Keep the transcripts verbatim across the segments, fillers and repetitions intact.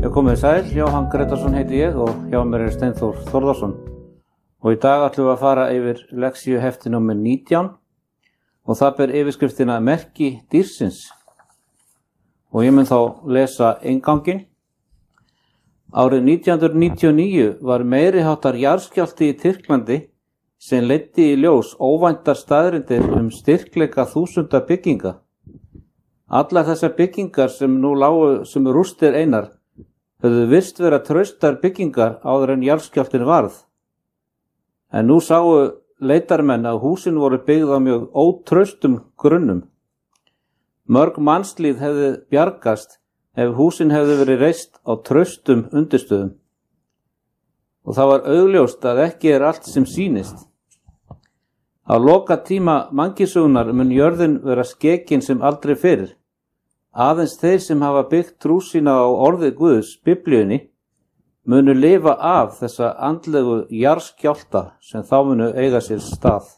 Já, komið sæl, Jóhann Gretarsson heiti ég og hjá mér er Steinþór Þórðarsson. Og í dag ætlum við að fara yfir lexíuhefti númer nítján og það ber yfirskriftina merki dýrsins. Og ég mun þá lesa innganginn. Árið nítján hundruð níutíu og níu var meiriháttar jarðskjálfti í Tyrklandi sem leiddi í ljós óvæntar staðreyndir um styrkleika þúsunda bygginga. Allar þessar byggingar sem nú lágu sem rústir einar höfðu virst vera traustar byggingar áður en jarðskjálftinn varð. En nú sáu leitarmenn að húsin voru byggð á mjög ótraustum grunnum. Mörg mannslíf hefði bjargast ef húsin hefði verið reist á traustum undirstöðum. Og það var augljóst að ekki er allt sem sýnist. Á loka tíma mannkynssögunnar mun jörðin vera skekin sem aldrei fyrr. Aðeins þeir sem hafa byggt trú sína á orði Guðs, Biblíunni, munu lifa af þessa andlegu jarðskjálfta sem þá munu eiga sér stað.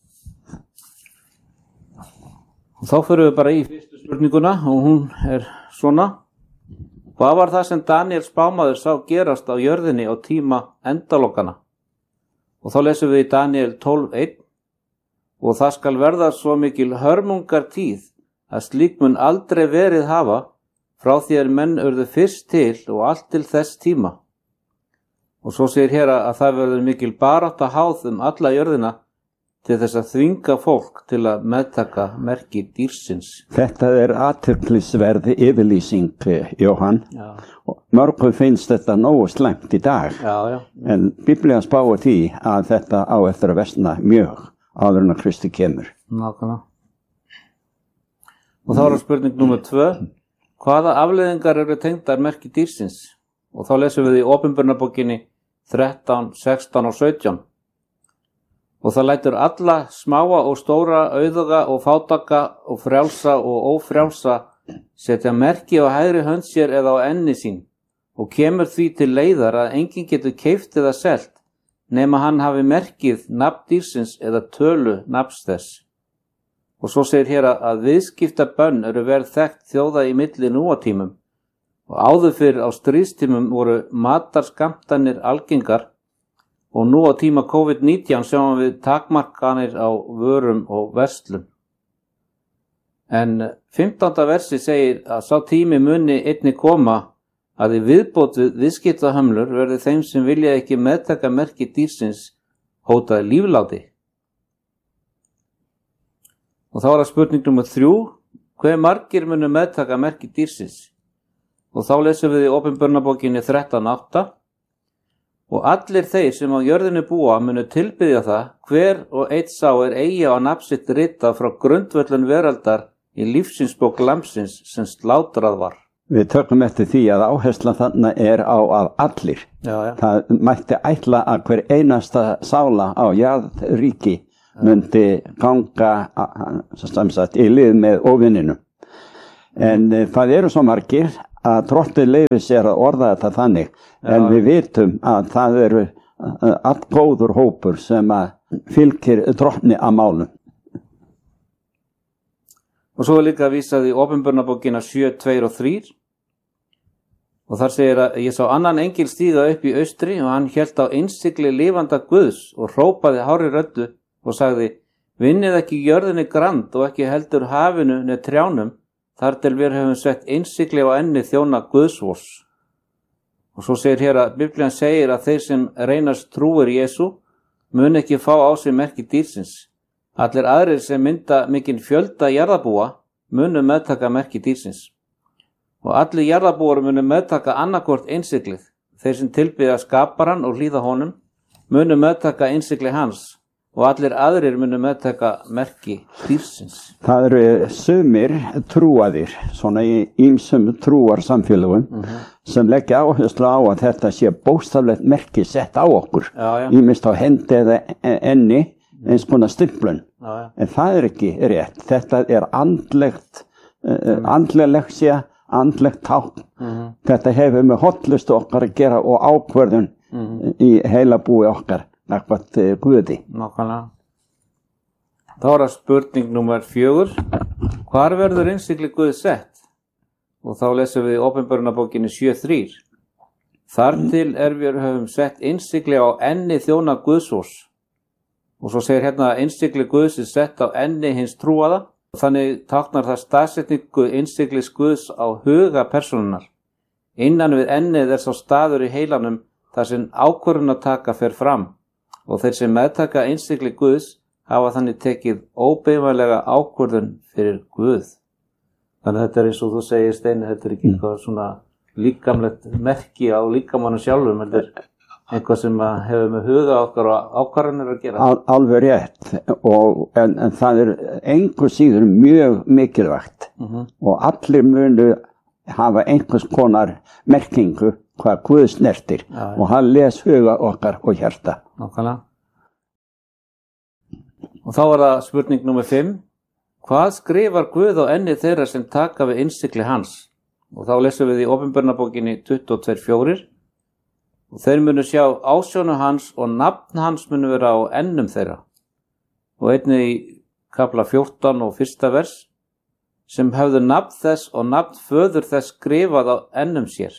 Og þá förum við bara í fyrstu spurninguna og hún er svona. Hvað var það sem Daniel spámaður sá gerast á jörðinni á tíma endalokana? Og þá lesum við í Daniel tólf eitt. Og það skal verða svo mikil hörmungar tíð að slík mun aldrei verið hafa frá því að menn urðu fyrst til og allt til þess tíma. Og svo segir hér að það verður mikil barátta háð um alla jörðina til þess að þvinga fólk til að meðtaka merki dýrsins. Þetta er athyglisverð yfirlýsing, Jóhann. Já. Mörgum finnst þetta nógu slæmt í dag. Já, já. En Biblían spáir því að þetta á eftir að versna mjög áður en að Kristi kemur. Nákvæmlega. Og þá er spurning númer tvö. Hvaða afleiðingar eru tengdar merki dýrsins? Og þá lesum við í Opinberunarbókinni þrettán, sextán og sautján. Og það lætur alla smáa og stóra, auðuga og fátaka og frjálsa og ófrjálsa setja merki á hægri hönd sér eða á enni sín og kemur því til leiðar að enginn getur keypt eða selt nema hann hafi merkið nafn dýrsins eða tölu nafns þess. Og svo segir hér að viðskiptabönn eru vel þekkt þjóða í milli núatímum og áður fyrr á stríðstímum voru matarskammtanir algengar og nú á tíma COVID nítján sjáum við takmarkanir á vörum og verslun. En fimmtánda versi segir að sá tími muni einnig koma að í viðbót við viðskiptahömlur verði þeim sem vilja ekki meðtaka merki dýrsins hótaði lífláti. Og þá er það spurning númer þrjú, hve margir munu meðtaka merki dýrsins? Og þá lesum við í Opinberunarbókinni þrettán átta. Og allir þeir sem á jörðinu búa munu tilbiðja það, hver og eitt sá er eigi á nafn sitt ritað frá grundvöllun veraldar í lífsinsbók lambsins sem slátrað var. Við tökum eftir því að áherslan þarna er á að allir. Já, já. Það mætti ætla að hver einasta sála á jarðríki myndi ganga samsagt í lið með óvinninu. En uh, það eru svo margir að drottinn leyfir sér að orða þetta þannig, en Já. við vitum að það eru uh, allgóður hópur sem að fylgir drottni að málum. Og svo er líka vísað í Opinberunarbókina sjö, tvö og þrjú. Og þar segir að ég sá annan engil stíga upp í austri og hann hélt á innsigli lifanda Guðs og hrópaði hárri röddu og sagði, vinnið ekki jörðinni grand og ekki heldur hafinu neð trjánum, þar til við höfum sett innsigli á enni þjóna Guðsvors. Og svo segir hér að Biblían segir að þeir sem reynast trúir Jesú mun ekki fá á sig merki dýrsins. Allir aðrir sem mynda mikinn fjölda jarðarbúa munu meðtaka merki dýrsins. Og allir jarðarbúar munu meðtaka annarkvort innsiglið. Þeir sem tilbiðja skaparann og hlýða honum munu meðtaka innsigli hans. Og allir aðrir munu meðtaka merki dýrsins. Það eru sumir trúaðir, svona í ýmsum trúarsamfélögum, uh-huh. sem leggja áherslu á að þetta sé bókstaflegt merki sett á okkur. Já, já. Ýmist á hendi eða enni, eins konar stimplun. Já, já. En það er ekki rétt. Þetta er andlegt, uh, andleg leksía, andlegt tákn. Uh-huh. Þetta hefur með hollustu okkar að gera og ákvörðun uh-huh. í heila búi okkar. Nakvat Guði. Nákvæmlega. Þá er það spurning númer fjögur. Hvar verður innsigli Guðs sett? Og þá lesum við í Opinberunarbókinni sjö þrjú. Þar til er við höfum sett innsigli á enni þjóna Guðsvors. Og svo segir hérna að innsigli Guðs er sett á enni hins trúaða. Þannig táknar það staðsetningu innsiglis Guðs á huga persónunar. Innan við ennið er sá staður í heilanum þar sem ákvörðunartaka fer fram og þeir sem meðtaka innsigli Guðs hafa þannig tekið óbeifanlega ákvörðun fyrir Guð. Þannig að þetta er eins og þú segir, Steini, þetta er ekki eitthvað svona líkamlegt merki á líkamannu sjálfum, þetta er eitthvað sem hefur með huga okkar og ákvarðanir að gera. Al, alveg rétt, og, en, en það er einhver síður mjög mikilvægt uh-huh. og allir munu hafa einhvers konar merkingu hvað Guð snertir ja, og hann les huga okkar og hjarta. Nákvæmlega. Og þá er það spurning númer fimm. Hvað skrifar Guð á enni þeirra sem taka við innsigli hans? Og þá lesum við í Opinberunarbókinni tuttugu og tvö fjögur. Og þeir munu sjá ásjónu hans og nafn hans munu vera á ennum þeirra. Og einnig í kafla fjórtán og fyrsta vers, sem hefðu nafn þess og nafn föður þess skrifað á ennum sér.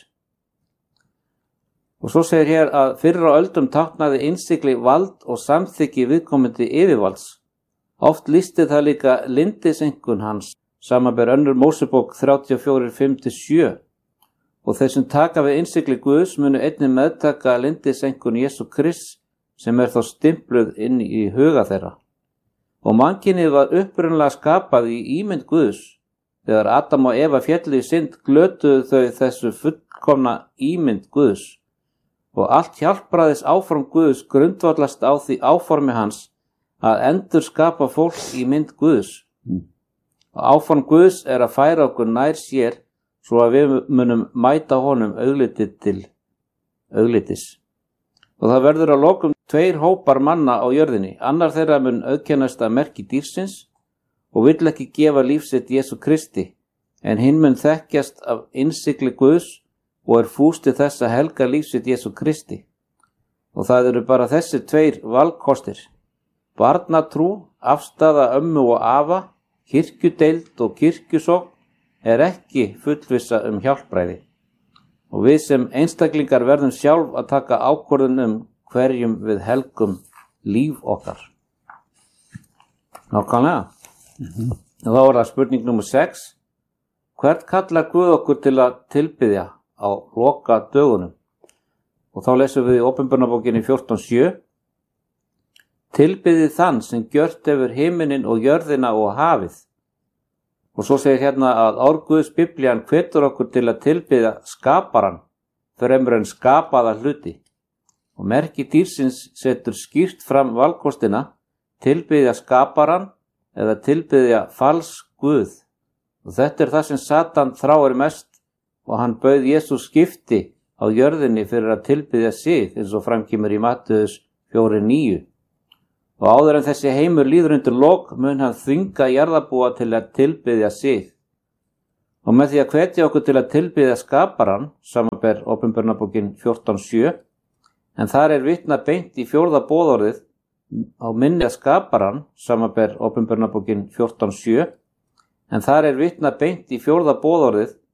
Og svo segir hér að fyrir á öldum táknaði innsigli vald og samþykki viðkomandi yfirvalds. Oft lýsti það líka lindisengun hans, samanber önnur Mósebók þrjátíu og fjögur fimm til sjö. Og þeir sem taka við innsigli Guðs munu einnig meðtaka lindisengun Jesú Krists sem er þá stimpluð inn í huga þeirra. Og mannkynið var upprunalega skapað í ímynd Guðs. Þegar Adam og Eva féllu í synd glötuðu þau þessu fullkomna ímynd Guðs. Og allt hjálpraðis áform Guðs grundvallast á því áformi hans að endur skapa fólk í mynd Guðs. Og áform Guðs er að færa okkur nær sér svo að við munum mæta honum augliti til auglitis. Og það verður að lokum tveir hópar manna á jörðinni. Annar þeirra mun auðkennast að merki dýrsins og vill ekki gefa lífsitt Jesú Kristi, en hinn mun þekkjast af innsigli Guðs og er fús til þess að helga lífsitt Jesú Kristi. Og það eru bara þessi tveir valkostir. Barnatrú, afstaða ömmu og afa, kirkjudeild og kirkjusókn er ekki fullvissa um hjálpræði. Og við sem einstaklingar verðum sjálf að taka ákvörðun um hverjum við helgum líf okkar. Nákvæmlega. Mm-hmm. Og þá er það spurning númer sex. Hvert kallar Guð okkur til að tilbiðja á loka dögunum? Og þá lesum við í Opinberunarbókinni fjórtán sjö. Tilbiðið þann sem gjört hefur himinin og jörðina og hafið. Og svo segir hérna að orð Guðs Biblían hvetur okkur til að tilbiðja skaparan fremur en skapaða hluti. Og merki dýrsins setur skýrt fram valkostina tilbiðja skaparan eða tilbiðja falsk Guð. Og þetta er það sem Satan þráir mest og hann bauð Jesú skipti á jörðinni fyrir að tilbiðja sig eins og framkýmur í Mattheus fjögur níu. Og áður en þessi heimur líður undir lok mun hann þvinga jarðarbúa til að tilbiðja sig. Og með því að hvetja okkur til að tilbiðja skaparan, samanber Opinberunarbókin fjórtán sjö, en þar er vitnað beint í fjórða boðorðið á minni að skaparan, samanber Opinberunarbókin fjórtán sjö, en þar er vitnað beint í fjórða boðorðið